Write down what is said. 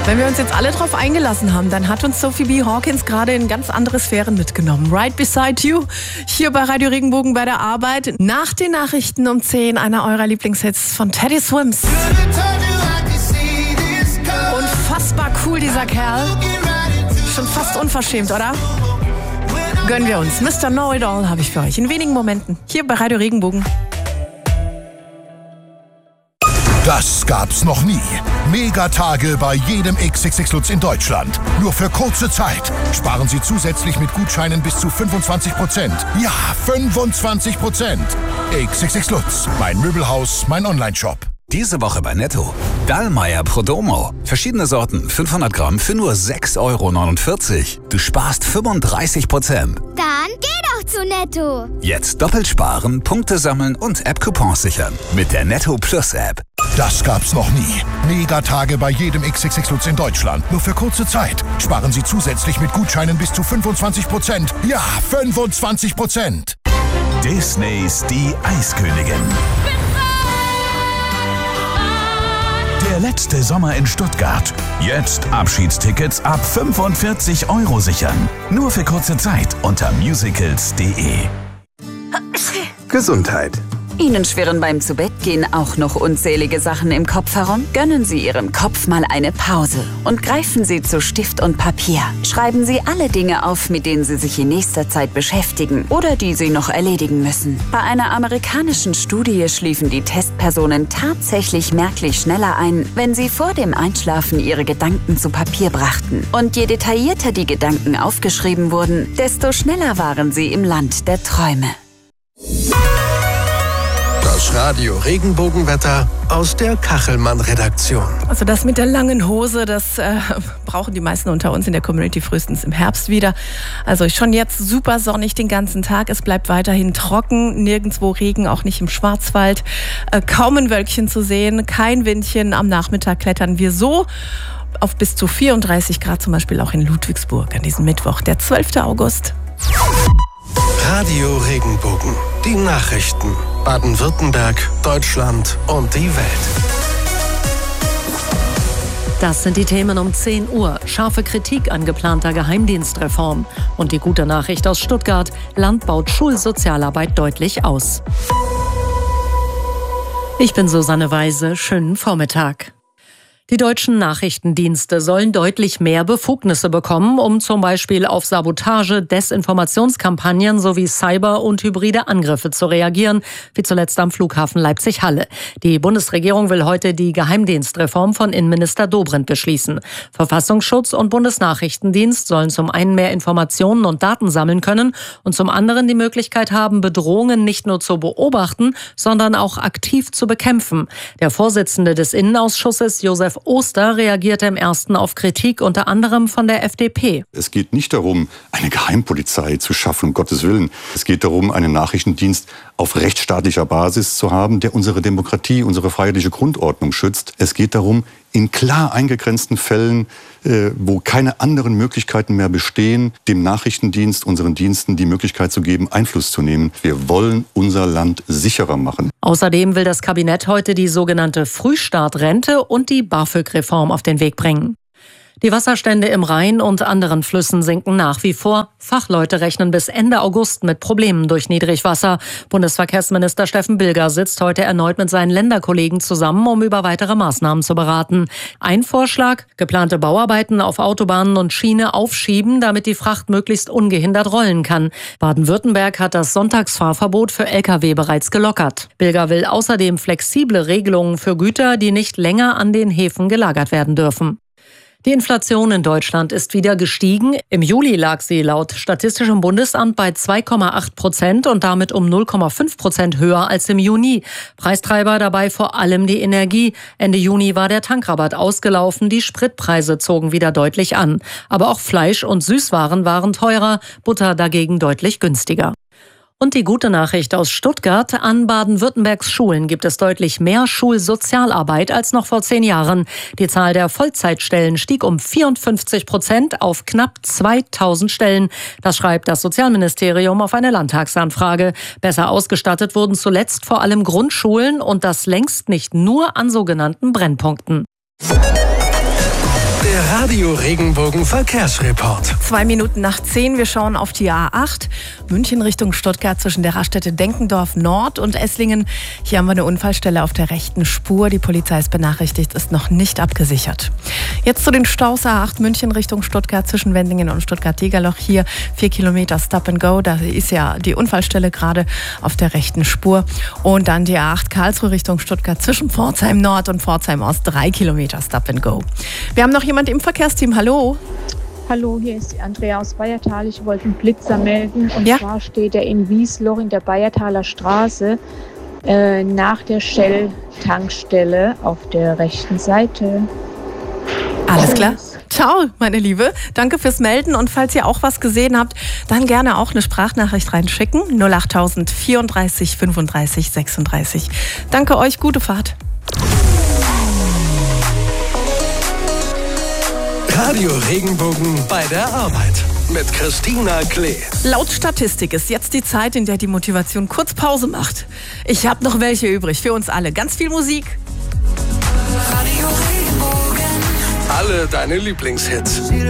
Wenn wir uns jetzt alle drauf eingelassen haben, dann hat uns Sophie B. Hawkins gerade in ganz andere Sphären mitgenommen. Right Beside You, hier bei Radio Regenbogen bei der Arbeit. Nach den Nachrichten um 10, einer eurer Lieblingshits von Teddy Swims. Unfassbar cool, dieser Kerl. Schon fast unverschämt, oder? Gönnen wir uns. Mr. Know-It-All habe ich für euch in wenigen Momenten. Hier bei Radio Regenbogen. Das gab's noch nie. Megatage bei jedem XXX Lutz in Deutschland. Nur für kurze Zeit. Sparen Sie zusätzlich mit Gutscheinen bis zu 25%. Ja, 25%. XXX Lutz. Mein Möbelhaus, mein Onlineshop. Diese Woche bei Netto. Dallmayr Prodomo. Verschiedene Sorten, 500 Gramm für nur 6,49 €. Du sparst 35%. Dann geh doch zu Netto. Jetzt doppelt sparen, Punkte sammeln und App-Coupons sichern. Mit der Netto Plus App. Das gab's noch nie. Megatage bei jedem XXX Lutz in Deutschland. Nur für kurze Zeit. Sparen Sie zusätzlich mit Gutscheinen bis zu 25%. Ja, 25%. Disneys Die Eiskönigin. Der letzte Sommer in Stuttgart. Jetzt Abschiedstickets ab 45 € sichern. Nur für kurze Zeit unter musicals.de. Gesundheit. Ihnen schwirren beim Zubettgehen auch noch unzählige Sachen im Kopf herum? Gönnen Sie Ihrem Kopf mal eine Pause und greifen Sie zu Stift und Papier. Schreiben Sie alle Dinge auf, mit denen Sie sich in nächster Zeit beschäftigen oder die Sie noch erledigen müssen. Bei einer amerikanischen Studie schliefen die Testpersonen tatsächlich merklich schneller ein, wenn sie vor dem Einschlafen ihre Gedanken zu Papier brachten. Und je detaillierter die Gedanken aufgeschrieben wurden, desto schneller waren sie im Land der Träume. Das Radio Regenbogenwetter aus der Kachelmann-Redaktion. Also das mit der langen Hose, das brauchen die meisten unter uns in der Community frühestens im Herbst wieder. Also schon jetzt super sonnig den ganzen Tag. Es bleibt weiterhin trocken, nirgendwo Regen, auch nicht im Schwarzwald. Kaum ein Wölkchen zu sehen, kein Windchen. Am Nachmittag klettern wir so auf bis zu 34 Grad, zum Beispiel auch in Ludwigsburg an diesem Mittwoch, der 12. August. Radio Regenbogen. Die Nachrichten. Baden-Württemberg, Deutschland und die Welt. Das sind die Themen um 10 Uhr. Scharfe Kritik an geplanter Geheimdienstreform. Und die gute Nachricht aus Stuttgart. Land baut Schulsozialarbeit deutlich aus. Ich bin Susanne Weise. Schönen Vormittag. Die deutschen Nachrichtendienste sollen deutlich mehr Befugnisse bekommen, um zum Beispiel auf Sabotage, Desinformationskampagnen sowie Cyber- und hybride Angriffe zu reagieren, wie zuletzt am Flughafen Leipzig-Halle. Die Bundesregierung will heute die Geheimdienstreform von Innenminister Dobrindt beschließen. Verfassungsschutz und Bundesnachrichtendienst sollen zum einen mehr Informationen und Daten sammeln können und zum anderen die Möglichkeit haben, Bedrohungen nicht nur zu beobachten, sondern auch aktiv zu bekämpfen. Der Vorsitzende des Innenausschusses, Josef Oster, reagierte im ersten auf Kritik unter anderem von der FDP. Es geht nicht darum, eine Geheimpolizei zu schaffen, um Gottes Willen. Es geht darum, einen Nachrichtendienst auf rechtsstaatlicher Basis zu haben, der unsere Demokratie, unsere freiheitliche Grundordnung schützt. Es geht darum, in klar eingegrenzten Fällen, wo keine anderen Möglichkeiten mehr bestehen, dem Nachrichtendienst, unseren Diensten die Möglichkeit zu geben, Einfluss zu nehmen. Wir wollen unser Land sicherer machen. Außerdem will das Kabinett heute die sogenannte Frühstartrente und die BAföG-Reform auf den Weg bringen. Die Wasserstände im Rhein und anderen Flüssen sinken nach wie vor. Fachleute rechnen bis Ende August mit Problemen durch Niedrigwasser. Bundesverkehrsminister Steffen Bilger sitzt heute erneut mit seinen Länderkollegen zusammen, um über weitere Maßnahmen zu beraten. Ein Vorschlag: geplante Bauarbeiten auf Autobahnen und Schiene aufschieben, damit die Fracht möglichst ungehindert rollen kann. Baden-Württemberg hat das Sonntagsfahrverbot für Lkw bereits gelockert. Bilger will außerdem flexible Regelungen für Güter, die nicht länger an den Häfen gelagert werden dürfen. Die Inflation in Deutschland ist wieder gestiegen. Im Juli lag sie laut Statistischem Bundesamt bei 2,8% und damit um 0,5% höher als im Juni. Preistreiber dabei vor allem die Energie. Ende Juni war der Tankrabatt ausgelaufen, die Spritpreise zogen wieder deutlich an. Aber auch Fleisch und Süßwaren waren teurer, Butter dagegen deutlich günstiger. Und die gute Nachricht aus Stuttgart: an Baden-Württembergs Schulen gibt es deutlich mehr Schulsozialarbeit als noch vor 10 Jahren. Die Zahl der Vollzeitstellen stieg um 54% auf knapp 2000 Stellen. Das schreibt das Sozialministerium auf eine Landtagsanfrage. Besser ausgestattet wurden zuletzt vor allem Grundschulen und das längst nicht nur an sogenannten Brennpunkten. Der Radio Regenbogen Verkehrsreport. 2 Minuten nach 10. Wir schauen auf die A8. München Richtung Stuttgart zwischen der Raststätte Denkendorf Nord und Esslingen. Hier haben wir eine Unfallstelle auf der rechten Spur. Die Polizei ist benachrichtigt, ist noch nicht abgesichert. Jetzt zu den Staus A8 München Richtung Stuttgart zwischen Wendlingen und Stuttgart-Degerloch. Hier 4 Kilometer Stop and Go. Da ist ja die Unfallstelle gerade auf der rechten Spur. Und dann die A8 Karlsruhe Richtung Stuttgart zwischen Pforzheim Nord und Pforzheim Ost. 3 Kilometer Stop and Go. Wir haben noch jemand im Verkehrsteam. Hallo. Hallo, hier ist die Andrea aus Bayertal. Ich wollte einen Blitzer melden. Und zwar steht er in Wiesloch in der Bayertaler Straße nach der Shell-Tankstelle auf der rechten Seite. Alles klar. Ciao, meine Liebe. Danke fürs Melden. Und falls ihr auch was gesehen habt, dann gerne auch eine Sprachnachricht reinschicken. 08000 34 35 36. Danke euch. Gute Fahrt. Radio Regenbogen bei der Arbeit mit Christina Klee. Laut Statistik ist jetzt die Zeit, in der die Motivation kurz Pause macht. Ich habe noch welche übrig für uns alle. Ganz viel Musik. Radio Regenbogen. Alle deine Lieblingshits.